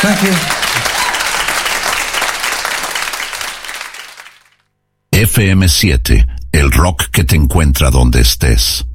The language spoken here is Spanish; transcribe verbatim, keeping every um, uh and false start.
Thank you. F M siete, el rock que te encuentra donde estés.